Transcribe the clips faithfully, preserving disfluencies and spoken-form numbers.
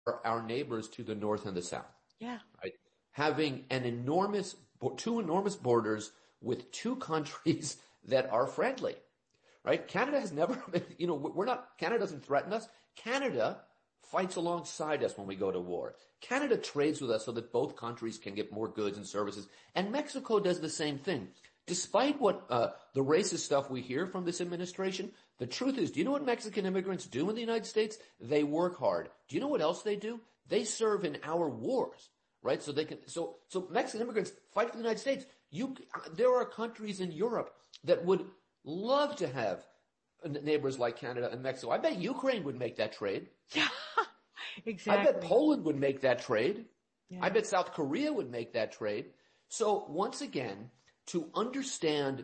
our neighbors to the north and the south. Yeah. Right? Having an enormous, two enormous borders with two countries that are friendly, right? Canada has never been, you know, we're not, Canada doesn't threaten us. Canada fights alongside us when we go to war. Canada trades with us so that both countries can get more goods and services. And Mexico does the same thing. Despite what uh, the racist stuff we hear from this administration, the truth is, do you know what Mexican immigrants do in the United States? They work hard. Do you know what else they do? They serve in our wars, right? So they can, so, so Mexican immigrants fight for the United States. You, there are countries in Europe that would love to have neighbors like Canada and Mexico. I bet Ukraine would make that trade. Yeah, exactly. I bet Poland would make that trade. Yeah. I bet South Korea would make that trade. So once again, to understand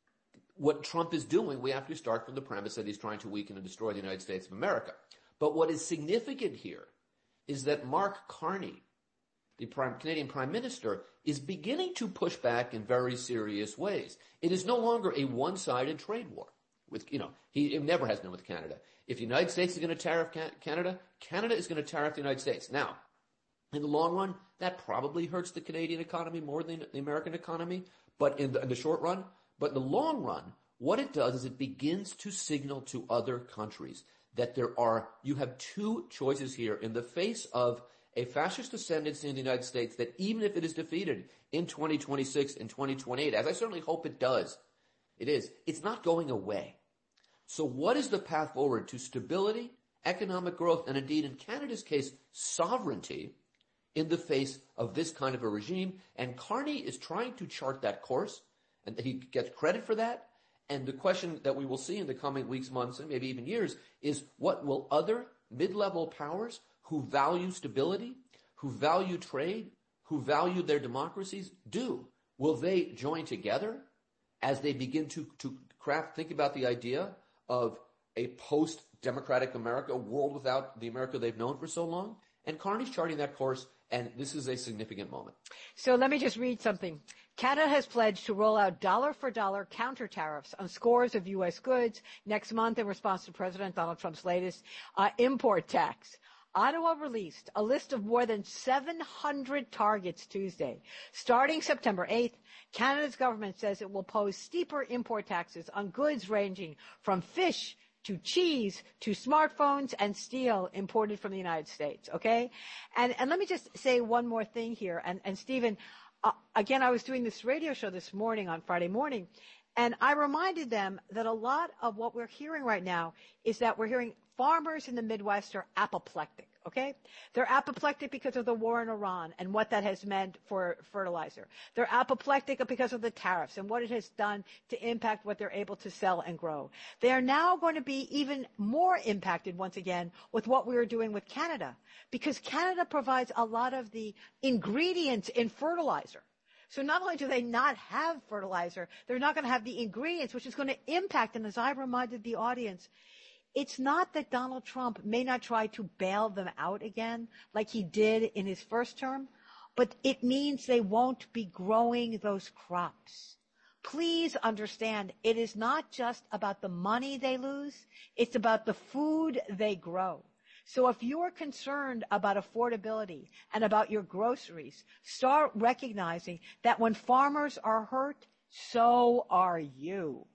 what Trump is doing, we have to start from the premise that he's trying to weaken and destroy the United States of America. But what is significant here is that Mark Carney, the Prime, Canadian Prime Minister, is beginning to push back in very serious ways. It is no longer a one-sided trade war. With, you know, he it never has been with Canada. If the United States is going to tariff Canada, Canada is going to tariff the United States. Now, in the long run, that probably hurts the Canadian economy more than the American economy, but in the, in the short run, but in the long run, what it does is it begins to signal to other countries that there are, you have two choices here in the face of a fascist ascendancy in the United States that even if it is defeated in twenty twenty-six and twenty twenty-eight, as I certainly hope it does, it is, it's not going away. So what is the path forward to stability, economic growth, and indeed in Canada's case, sovereignty in the face of this kind of a regime? And Carney is trying to chart that course, and he gets credit for that. And the question that we will see in the coming weeks, months, and maybe even years is what will other mid-level powers who value stability, who value trade, who value their democracies do? Will they join together as they begin to, to craft, think about the idea of a post-democratic America, a world without the America they've known for so long? And Carney's charting that course, and this is a significant moment. So let me just read something. Canada has pledged to roll out dollar-for-dollar counter tariffs on scores of U S goods next month in response to President Donald Trump's latest uh, import tax. Ottawa released a list of more than seven hundred targets Tuesday. Starting September eighth, Canada's government says it will pose steeper import taxes on goods ranging from fish to cheese to smartphones and steel imported from the United States, okay? And, and let me just say one more thing here. And, and Stephen, uh, again, I was doing this radio show this morning on Friday morning, and I reminded them that a lot of what we're hearing right now is that we're hearing farmers in the Midwest are apoplectic, okay? They're apoplectic because of the war in Iran and what that has meant for fertilizer. They're apoplectic because of the tariffs and what it has done to impact what they're able to sell and grow. They are now going to be even more impacted once again with what we are doing with Canada, because Canada provides a lot of the ingredients in fertilizer. So not only do they not have fertilizer, they're not going to have the ingredients, which is going to impact, and as I reminded the audience, it's not that Donald Trump may not try to bail them out again like he did in his first term, but it means they won't be growing those crops. Please understand, it is not just about the money they lose, it's about the food they grow. So if you're concerned about affordability and about your groceries, start recognizing that when farmers are hurt, so are you.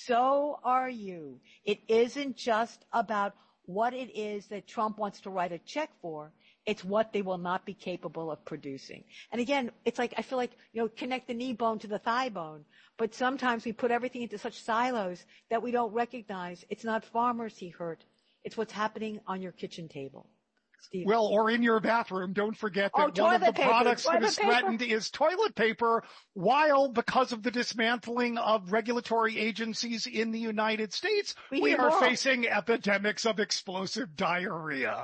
So are you. It isn't just about what it is that Trump wants to write a check for. It's what they will not be capable of producing. And again, it's like, I feel like, you know, connect the knee bone to the thigh bone. But sometimes we put everything into such silos that we don't recognize it's not farmers he hurt. It's what's happening on your kitchen table. Steve. Well, or in your bathroom. Don't forget that oh, one of the paper. products toilet that is paper. threatened is toilet paper, while because of the dismantling of regulatory agencies in the United States, we, we are more. facing epidemics of explosive diarrhea.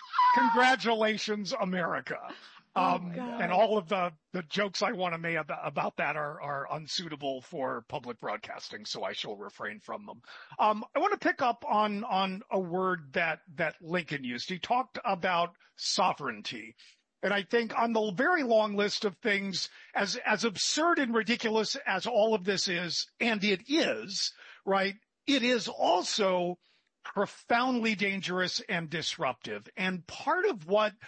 Congratulations, America. Um, oh, and all of the, the jokes I want to make about, about that are, are unsuitable for public broadcasting, so I shall refrain from them. Um, I want to pick up on, on a word that, that Lincoln used. He talked about sovereignty. And I think on the very long list of things, as, as absurd and ridiculous as all of this is, and it is, right, it is also profoundly dangerous and disruptive. And part of what